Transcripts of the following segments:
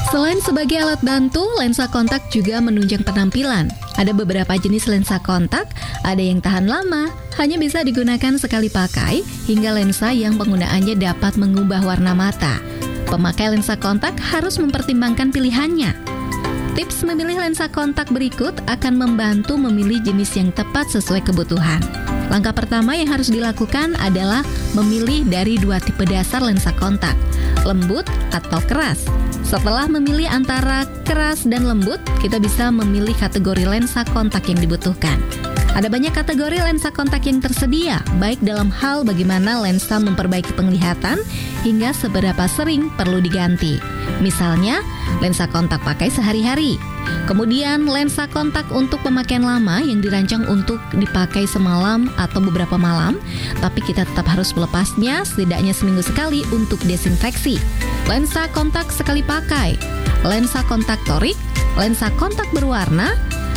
Selain sebagai alat bantu, lensa kontak juga menunjang penampilan. Ada beberapa jenis lensa kontak, ada yang tahan lama, hanya bisa digunakan sekali pakai, hingga lensa yang penggunaannya dapat mengubah warna mata. Pemakai lensa kontak harus mempertimbangkan pilihannya. Tips memilih lensa kontak berikut akan membantu memilih jenis yang tepat sesuai kebutuhan. Langkah pertama yang harus dilakukan adalah memilih dari dua tipe dasar lensa kontak, lembut atau keras. Setelah memilih antara keras dan lembut, kita bisa memilih kategori lensa kontak yang dibutuhkan. Ada banyak kategori lensa kontak yang tersedia, baik dalam hal bagaimana lensa memperbaiki penglihatan hingga seberapa sering perlu diganti. Misalnya, lensa kontak pakai sehari-hari. Kemudian lensa kontak untuk pemakaian lama yang dirancang untuk dipakai semalam atau beberapa malam, tapi kita tetap harus melepasnya setidaknya seminggu sekali untuk desinfeksi. Lensa kontak sekali pakai, lensa kontak torik, lensa kontak berwarna,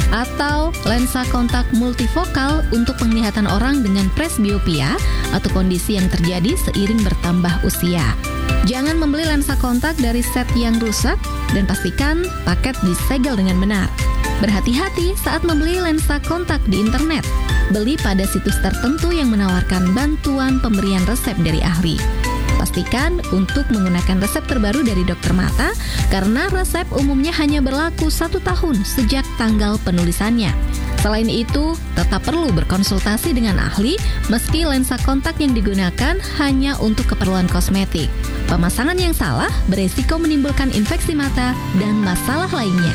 atau lensa kontak multifokal untuk penglihatan orang dengan presbiopia atau kondisi yang terjadi seiring bertambah usia. Jangan membeli lensa kontak dari set yang rusak dan pastikan paket disegel dengan benar. Berhati-hati saat membeli lensa kontak di internet. Beli pada situs tertentu yang menawarkan bantuan pemberian resep dari ahli. Pastikan untuk menggunakan resep terbaru dari dokter mata karena resep umumnya hanya berlaku 1 tahun sejak tanggal penulisannya. Selain itu, tetap perlu berkonsultasi dengan ahli meski lensa kontak yang digunakan hanya untuk keperluan kosmetik. Pemasangan yang salah beresiko menimbulkan infeksi mata dan masalah lainnya.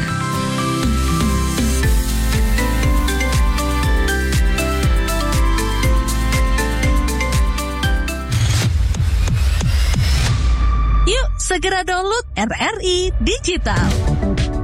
Yuk, segera download RRI Digital.